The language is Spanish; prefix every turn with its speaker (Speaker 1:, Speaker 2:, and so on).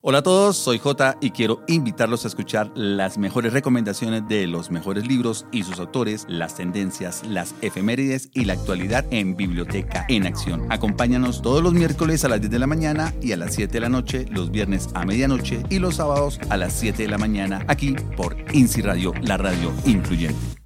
Speaker 1: Hola a todos, soy Jota y quiero invitarlos a escuchar las mejores recomendaciones de los mejores libros y sus autores, las tendencias, las efemérides y la actualidad en Biblioteca en Acción. Acompáñanos todos los miércoles a las 10 de la mañana y a las 7 de la noche, los viernes a medianoche y los sábados a las 7 de la mañana, aquí por INSI Radio, la radio incluyente.